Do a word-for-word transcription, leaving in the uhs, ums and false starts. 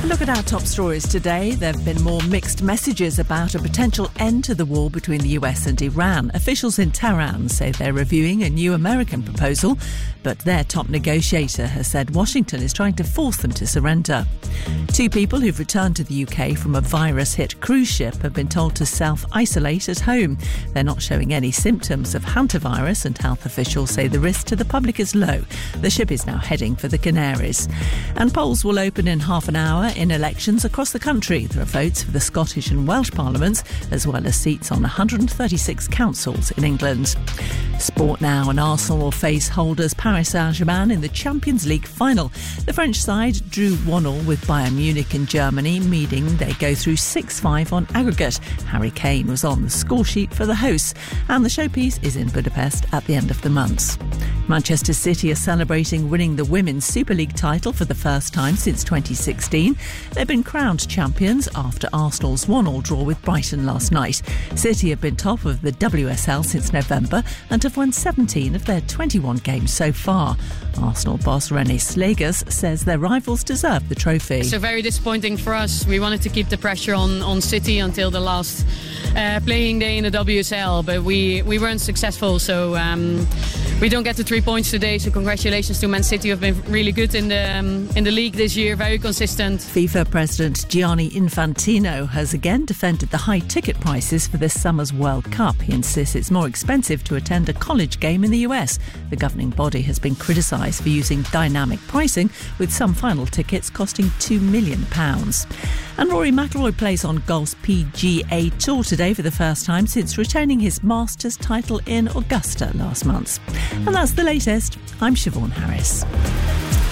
Look at our top stories today. There have been more mixed messages about a potential end to the war between the U S and Iran. Officials in Tehran say they're reviewing a new American proposal, but their top negotiator has said Washington is trying to force them to surrender. Two people who've returned to the U K from a virus-hit cruise ship have been told to self-isolate at home. They're not showing any symptoms of hantavirus, and health officials say the risk to the public is low. The ship is now heading for the Canaries. And polls will open in half an hour in elections across the country. There are votes for the Scottish and Welsh parliaments, as well as seats on one hundred thirty-six councils in England. Sport now, and Arsenal will face holders Paris Saint-Germain in the Champions League final. The French side drew one all with Bayern Munich in Germany, meaning they go through six five on aggregate. Harry Kane was on the score sheet for the hosts, and the showpiece is in Budapest at the end of the month. Manchester City are celebrating winning the Women's Super League title for the first time since twenty sixteen. They've been crowned champions after Arsenal's one all draw with Brighton last night. City have been top of the W S L since November and have won seventeen of their twenty-one games so far. Arsenal boss René Slegers says their rivals deserve the trophy. So very disappointing for us. We wanted to keep the pressure on, on City until the last uh, playing day in the W S L, but we, we weren't successful, so um, we don't get the three points today. So congratulations to Man City, who have been really good in the um, in the league this year, very consistent. FIFA President Gianni Infantino has again defended the high ticket prices for this summer's World Cup. He insists it's more expensive to attend a college game in the U S. The governing body has been criticised for using dynamic pricing, with some final tickets costing two million pounds. And Rory McIlroy plays on golf's P G A Tour today for the first time since retaining his Masters title in Augusta last month. And that's the latest. I'm Siobhan Harris.